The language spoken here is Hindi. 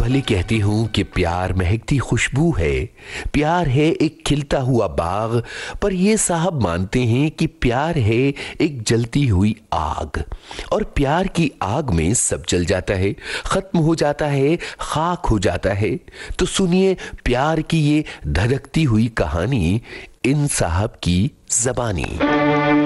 भले कहती हूँ कि प्यार महकती खुशबू है, प्यार है एक खिलता हुआ बाग, पर ये साहब मानते हैं कि प्यार है एक जलती हुई आग, और प्यार की आग में सब जल जाता है, खत्म हो जाता है, खाक हो जाता है। तो सुनिए प्यार की ये धधकती हुई कहानी इन साहब की ज़बानी।